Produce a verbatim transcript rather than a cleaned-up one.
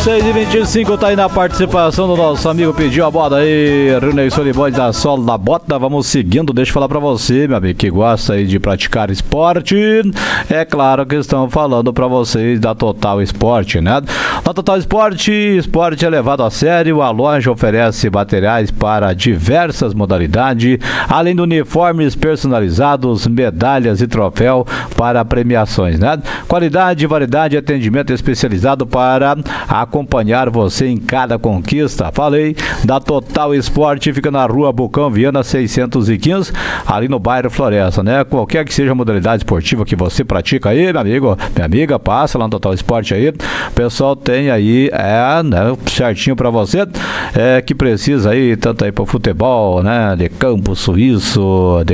seis e vinte e cinco, tá aí na participação do nosso amigo, pediu a bola aí, Rinei Solibói da Sola da Bota. Vamos seguindo, deixa eu falar pra você, meu amigo, que gosta aí de praticar esporte. É claro que estão falando pra vocês da Total Esporte, né? Na Total Esporte, esporte é levado a sério. A loja oferece materiais para diversas modalidades, além de uniformes personalizados, medalhas e troféu para premiações, né? Qualidade, variedade e atendimento especializado para acompanhar você em cada conquista. Falei da Total Esporte, fica na rua Bucão Viana seiscentos e quinze, ali no bairro Floresta, né? Qualquer que seja a modalidade esportiva que você pratica aí, meu amigo, minha amiga, passa lá no Total Esporte aí. O pessoal tem aí, é, né, certinho pra você, é, que precisa aí, tanto aí pro futebol, né, de campo suíço, de